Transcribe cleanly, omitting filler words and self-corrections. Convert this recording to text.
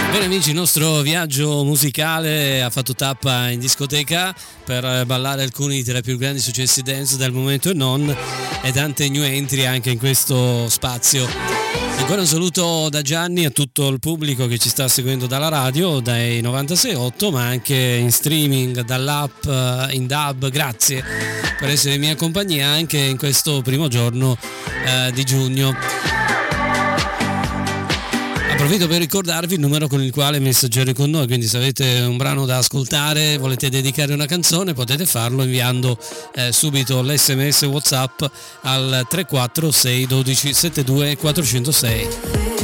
Bene amici, il nostro viaggio musicale ha fatto tappa in discoteca per ballare alcuni tra i più grandi successi dance del momento e non, e tante new entry anche in questo spazio. Ancora un saluto da Gianni a tutto il pubblico che ci sta seguendo dalla radio, dai 96.8, ma anche in streaming, dall'app, in DAB. Grazie per essere in mia compagnia anche in questo primo giorno di giugno. Approfitto per ricordarvi il numero con il quale messaggiare con noi, quindi se avete un brano da ascoltare, volete dedicare una canzone, potete farlo inviando subito l'SMS WhatsApp al 346 12 72 406.